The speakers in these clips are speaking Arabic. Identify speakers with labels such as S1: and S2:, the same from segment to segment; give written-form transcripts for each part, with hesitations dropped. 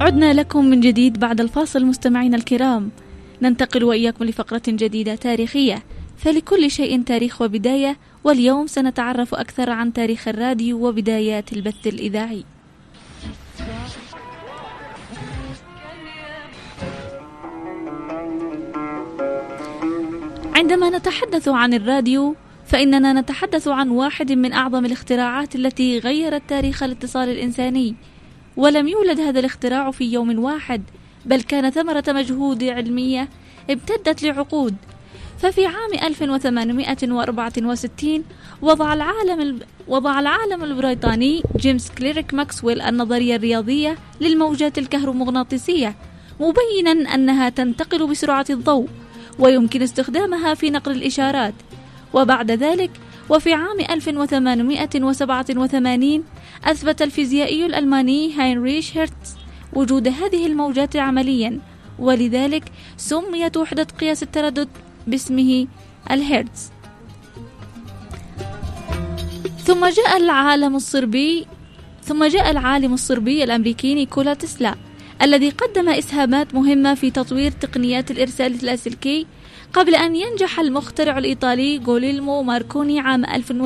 S1: عدنا لكم من جديد بعد الفاصل مستمعين الكرام. ننتقل وإياكم لفقرة جديدة تاريخية، فلكل شيء تاريخ وبداية، واليوم سنتعرف أكثر عن تاريخ الراديو وبدايات البث الإذاعي. عندما نتحدث عن الراديو فإننا نتحدث عن واحد من أعظم الاختراعات التي غيرت تاريخ الاتصال الإنساني، ولم يولد هذا الاختراع في يوم واحد، بل كان ثمرة مجهود علمية امتدت لعقود. ففي عام 1864 وضع العالم البريطاني جيمس كليرك ماكسويل النظرية الرياضية للموجات الكهرومغناطيسية، مبينا أنها تنتقل بسرعة الضوء ويمكن استخدامها في نقل الإشارات. وبعد ذلك وفي عام 1887 أثبت الفيزيائي الألماني هاينريش هيرتز وجود هذه الموجات عمليا، ولذلك سميت وحدة قياس التردد باسمه الهيرتز. ثم جاء العالم الصربي الأمريكي نيكولا تسلا، الذي قدم إسهامات مهمة في تطوير تقنيات الإرسال اللاسلكي، قبل أن ينجح المخترع الإيطالي غوليلمو ماركوني عام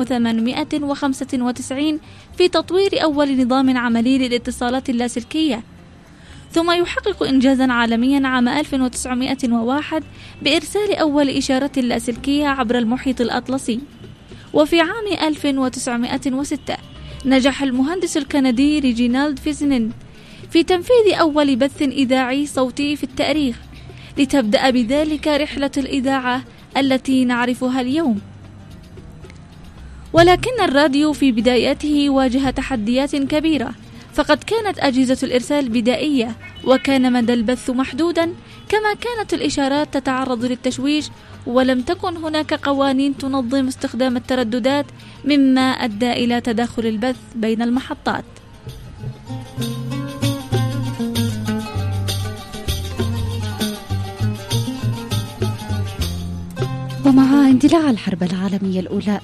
S1: 1895 في تطوير أول نظام عملي للاتصالات اللاسلكية، ثم يحقق إنجازا عالميا عام 1901 بإرسال أول إشارة لاسلكية عبر المحيط الأطلسي. وفي عام 1906 نجح المهندس الكندي ريجينالد فيزنين في تنفيذ أول بث إذاعي صوتي في التاريخ، لتبدأ بذلك رحلة الإذاعة التي نعرفها اليوم. ولكن الراديو في بداياته واجه تحديات كبيرة، فقد كانت أجهزة الإرسال بدائية، وكان مدى البث محدودا، كما كانت الإشارات تتعرض للتشويش، ولم تكن هناك قوانين تنظم استخدام الترددات، مما أدى إلى تداخل البث بين المحطات.
S2: ومع اندلاع الحرب العالمية الأولى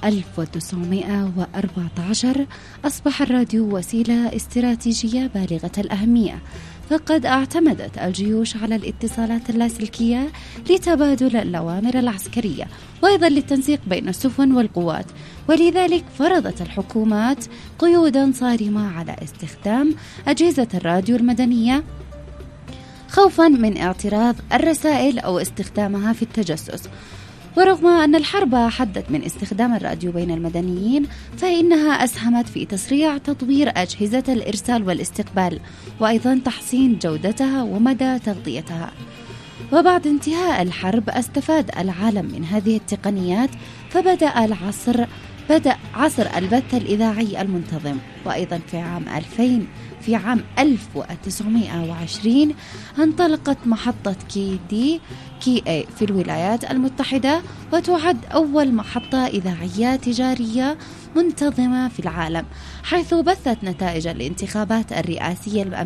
S2: 1914 أصبح الراديو وسيلة استراتيجية بالغة الأهمية، فقد اعتمدت الجيوش على الاتصالات اللاسلكية لتبادل الأوامر العسكرية، وأيضا للتنسيق بين السفن والقوات، ولذلك فرضت الحكومات قيودا صارمة على استخدام أجهزة الراديو المدنية، خوفا من اعتراض الرسائل أو استخدامها في التجسس. ورغم أن الحرب حدت من استخدام الراديو بين المدنيين، فإنها أسهمت في تسريع تطوير أجهزة الإرسال والاستقبال، وأيضا تحسين جودتها ومدى تغطيتها. وبعد انتهاء الحرب استفاد العالم من هذه التقنيات، فبدأ عصر البث الإذاعي المنتظم. وأيضا في عام 1920 انطلقت محطة كي اي في الولايات المتحدة، وتعد أول محطة إذاعية تجارية منتظمة في العالم، حيث بثت نتائج الانتخابات الرئاسية